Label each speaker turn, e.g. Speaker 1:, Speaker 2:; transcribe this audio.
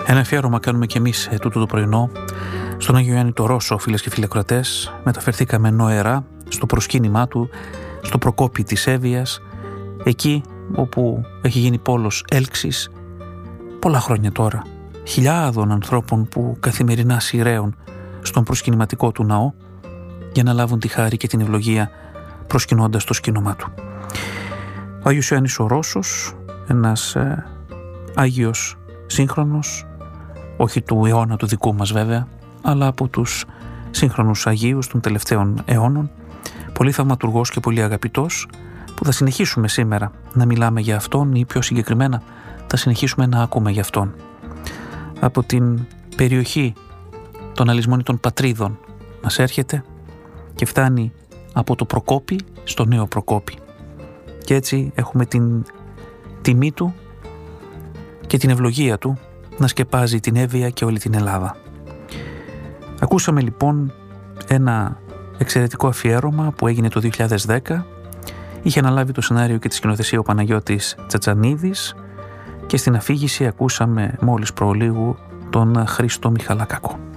Speaker 1: Ένα αφιέρωμα κάνουμε κι εμείς τούτο το πρωινό στον Άγιο Ιωάννη το Ρώσο, φίλες και φίλοι ακροατές. Μεταφερθήκαμε νοερά στο προσκύνημά του, στο Προκόπη της Εύβοιας, εκεί όπου έχει γίνει πόλος έλξης πολλά χρόνια τώρα, χιλιάδων ανθρώπων που καθημερινά σειραίων στον προσκυνηματικό του ναό για να λάβουν τη χάρη και την ευλογία προσκυνώντας το σκήνωμά του. Ο Άγιος Ιωάννης ο Ρώσος, ένας Άγιος σύγχρονος, όχι του αιώνα του δικού μας βέβαια, αλλά από τους σύγχρονους Αγίους των τελευταίων αιώνων, πολύ θαυματουργός και πολύ αγαπητός, που θα συνεχίσουμε σήμερα να μιλάμε για αυτόν ή πιο συγκεκριμένα θα συνεχίσουμε να ακούμε για αυτόν. Από την περιοχή των αλυσμόνητων πατρίδων μας έρχεται και φτάνει από το Προκόπη στο Νέο Προκόπη. Και έτσι έχουμε την τιμή του και την ευλογία του να σκεπάζει την Εύβοια και όλη την Ελλάδα. Ακούσαμε λοιπόν ένα εξαιρετικό αφιέρωμα που έγινε το 2010. Είχε αναλάβει το σενάριο και τη σκηνοθεσία ο Παναγιώτης Τσατσανίδης και στην αφήγηση ακούσαμε μόλις προλίγου τον Χρήστο Μιχαλακάκο.